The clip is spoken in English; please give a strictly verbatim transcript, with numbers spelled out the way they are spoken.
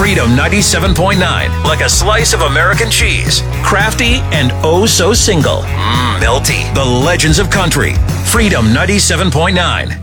Freedom ninety-seven point nine, like a slice of American cheese. Crafty and oh so single. Mmm, melty. The legends of country. Freedom ninety-seven point nine.